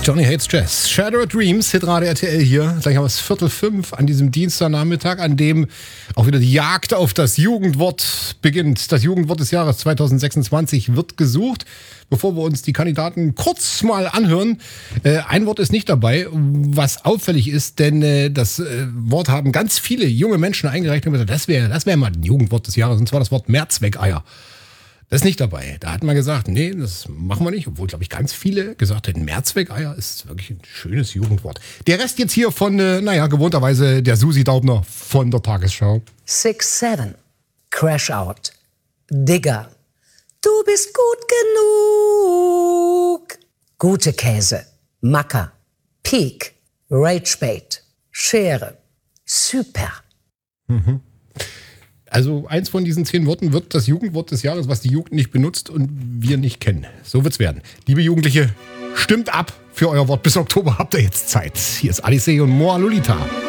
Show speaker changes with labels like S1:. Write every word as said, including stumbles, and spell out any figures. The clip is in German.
S1: Johnny Hates Jazz. Shattered Dreams, Hitradio R T L hier. Gleich haben wir es Viertel fünf an diesem Dienstagnachmittag, an dem auch wieder die Jagd auf das Jugendwort beginnt. Das Jugendwort des Jahres zwanzig sechsundzwanzig wird gesucht. Bevor wir uns die Kandidaten kurz mal anhören, äh, ein Wort ist nicht dabei, was auffällig ist, denn äh, das äh, Wort haben ganz viele junge Menschen eingereicht und gesagt, das wäre das wär mal ein Jugendwort des Jahres, und zwar das Wort Mehrzweckeier. Das ist nicht dabei. Da hat man gesagt, nee, das machen wir nicht. Obwohl, glaube ich, ganz viele gesagt hätten, Mehrzweckeier ist wirklich ein schönes Jugendwort. Der Rest jetzt hier von, äh, naja, gewohnterweise der Susi Daubner von der Tagesschau.
S2: six seven, Crash Out, Digger, du bist gut genug. Gute Käse, Macker, Peak, Ragebait, Schere, Super.
S1: Mhm. Also eins von diesen zehn Worten wird das Jugendwort des Jahres, was die Jugend nicht benutzt und wir nicht kennen. So wird's werden. Liebe Jugendliche, stimmt ab für euer Wort. Bis Oktober habt ihr jetzt Zeit. Hier ist Alice und Moa Lolita.